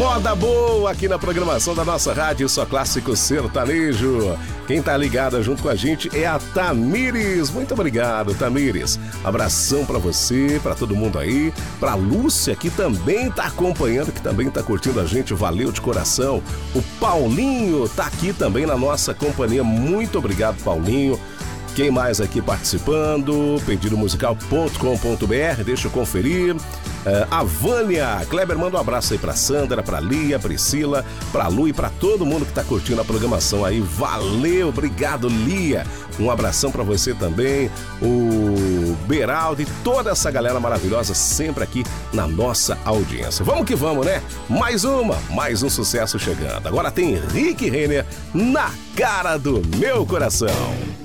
moda boa aqui na programação da nossa rádio Só Clássico Sertanejo. Quem tá ligada junto com a gente é a Tamires. Muito obrigado, Tamires. Abração pra você, pra todo mundo aí. Pra Lúcia, que também tá acompanhando, que também tá curtindo a gente. Valeu de coração. O Paulinho tá aqui também na nossa companhia. Muito obrigado, Paulinho. Quem mais aqui participando? Pedidomusical.com.br, deixa eu conferir. A Vânia, Kleber, manda um abraço aí pra Sandra, pra Lia, Priscila, pra Lu e pra todo mundo que tá curtindo a programação aí. Valeu, obrigado, Lia. Um abração pra você também, o Beraldo e toda essa galera maravilhosa sempre aqui na nossa audiência. Vamos que vamos, né? Mais um sucesso chegando. Agora tem Rick Renner na cara do meu coração.